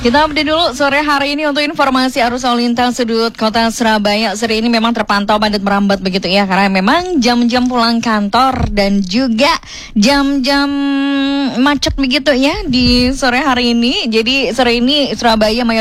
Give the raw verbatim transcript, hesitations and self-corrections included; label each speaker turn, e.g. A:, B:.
A: Kita update dulu sore hari ini untuk informasi arus lalu lintas sudut kota Surabaya. Sore ini memang terpantau padat merambat begitu ya, karena memang jam-jam pulang kantor dan juga jam-jam macet begitu ya di sore hari ini. Jadi sore ini Surabaya